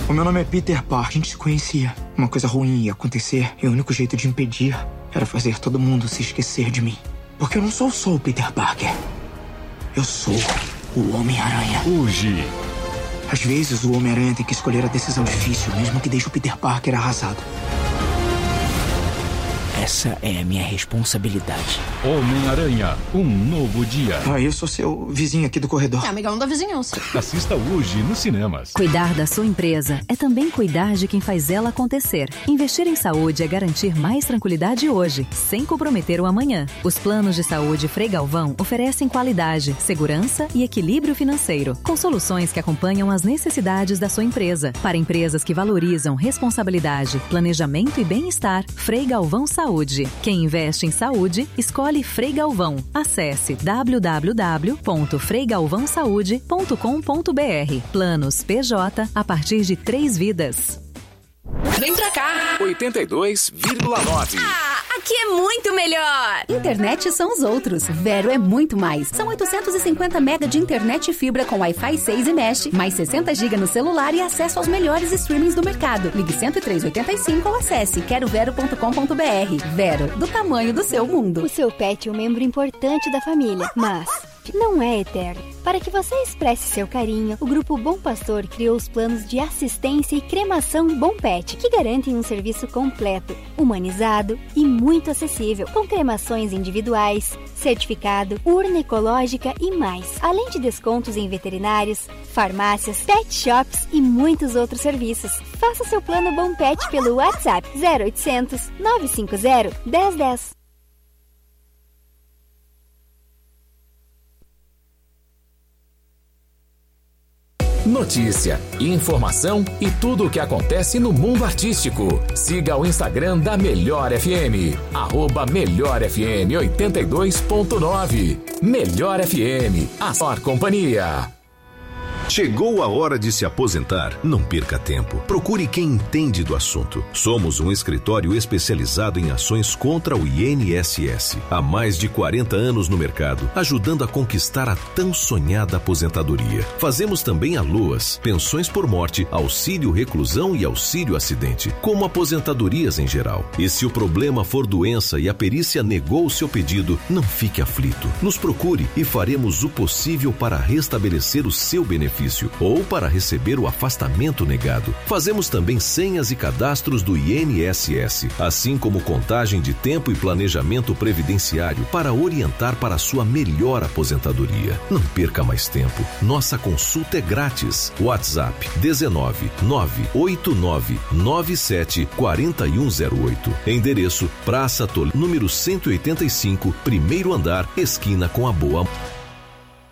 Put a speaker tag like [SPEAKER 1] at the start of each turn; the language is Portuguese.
[SPEAKER 1] O meu nome é Peter Parker. A gente se conhecia. Uma coisa ruim ia acontecer e o único jeito de impedir era fazer todo mundo se esquecer de mim. Porque eu não sou só o Peter Parker. Eu sou o Homem-Aranha.
[SPEAKER 2] Hoje.
[SPEAKER 1] Às vezes o Homem-Aranha tem que escolher a decisão difícil, mesmo que deixe o Peter Parker arrasado.
[SPEAKER 3] Essa é a minha responsabilidade.
[SPEAKER 2] Homem-Aranha, um novo dia.
[SPEAKER 1] Eu sou seu vizinho aqui do corredor.
[SPEAKER 4] É amigão da vizinhança.
[SPEAKER 2] Assista hoje nos cinemas.
[SPEAKER 5] Cuidar da sua empresa é também cuidar de quem faz ela acontecer. Investir em saúde é garantir mais tranquilidade hoje, sem comprometer o amanhã. Os planos de saúde Frei Galvão oferecem qualidade, segurança e equilíbrio financeiro, com soluções que acompanham as necessidades da sua empresa. Para empresas que valorizam responsabilidade, planejamento e bem-estar, Frei Galvão Saúde. Quem investe em saúde, escolhe Frei Galvão. Acesse www.freigalvãosaude.com.br. Planos PJ a partir de 3 vidas.
[SPEAKER 6] Vem pra cá!
[SPEAKER 7] 82,9.
[SPEAKER 6] Aqui é muito melhor!
[SPEAKER 8] Internet são os outros. Vero é muito mais. São 850 mega de internet e fibra com Wi-Fi 6 e Mesh, mais 60 GB no celular e acesso aos melhores streamings do mercado. Ligue 10385 ou acesse querovero.com.br. Vero, do tamanho do seu mundo.
[SPEAKER 9] O seu pet é um membro importante da família, mas não é eterno. Para que você expresse seu carinho, o Grupo Bom Pastor criou os planos de assistência e cremação Bom Pet, que garantem um serviço completo, humanizado e muito acessível, com cremações individuais, certificado, urna ecológica e mais, além de descontos em veterinários, farmácias, pet shops e muitos outros serviços. Faça seu plano Bom Pet pelo WhatsApp 0800 950 1010.
[SPEAKER 7] Notícia, informação e tudo o que acontece no mundo artístico. Siga o Instagram da Melhor FM, @MelhorFM 82.9. Melhor FM, a sua companhia.
[SPEAKER 10] Chegou a hora de se aposentar? Não perca tempo. Procure quem entende do assunto. Somos um escritório especializado em ações contra o INSS. Há mais de 40 anos no mercado, ajudando a conquistar a tão sonhada aposentadoria. Fazemos também a LOAS, pensões por morte, auxílio reclusão e auxílio acidente, como aposentadorias em geral. E se o problema for doença e a perícia negou o seu pedido, não fique aflito. Nos procure e faremos o possível para restabelecer o seu benefício ou para receber o afastamento negado. Fazemos também senhas e cadastros do INSS, assim como contagem de tempo e planejamento previdenciário para orientar para a sua melhor aposentadoria. Não perca mais tempo. Nossa consulta é grátis. WhatsApp 19 989 97 4108. Endereço Praça Toledo, número 185, primeiro andar, esquina com a Boa.